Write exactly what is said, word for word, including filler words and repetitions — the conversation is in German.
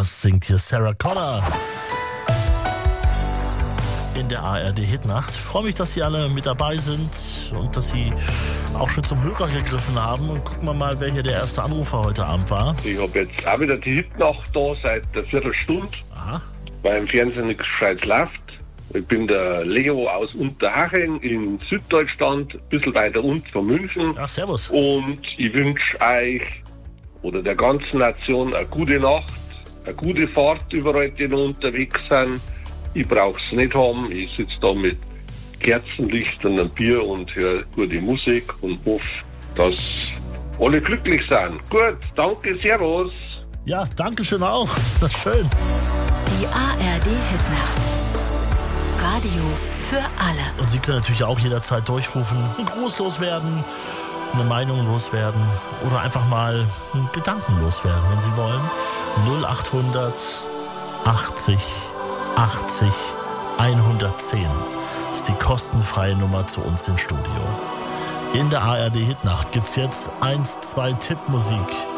Das singt hier Sarah Connor in der A R D-Hitnacht. Ich freue mich, dass Sie alle mit dabei sind und dass Sie auch schon zum Hörer gegriffen haben. Und gucken wir mal, wer hier der erste Anrufer heute Abend war. Ich habe jetzt auch wieder die Hitnacht da seit einer Viertelstunde, Aha. weil im Fernsehen nichts Gescheites läuft. Ich bin der Leo aus Unterhaching in Süddeutschland, ein bisschen weiter unten von München. Ja, servus. Und ich wünsche euch oder der ganzen Nation eine gute Nacht, eine gute Fahrt überall, die noch unterwegs sind. Ich brauche es nicht haben. Ich sitze da mit Kerzenlicht und einem Bier und höre gute Musik und hoffe, dass alle glücklich sind. Gut, danke, servus. Ja, danke schön auch. Das ist schön. Die A R D-Hitnacht. Radio für alle. Und Sie können natürlich auch jederzeit durchrufen, einen Gruß loswerden, eine Meinung loswerden oder einfach mal einen Gedanken loswerden, wenn Sie wollen. null achthundert achtzig achtzig hundertzehn ist die kostenfreie Nummer zu uns ins Studio. In der A R D-Hitnacht gibt's jetzt eins, zwei Tippmusik